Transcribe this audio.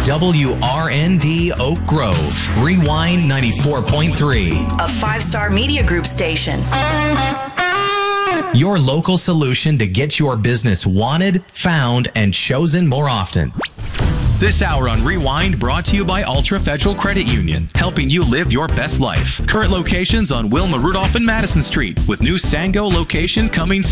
WRND Oak Grove. Rewind 94.3. A 5-star media group station. Your local solution to get your business wanted, found, and chosen more often. This hour on Rewind brought to you by Ultra Federal Credit Union, helping you live your best life. Current locations on Wilma Rudolph and Madison Street, with new Sango location coming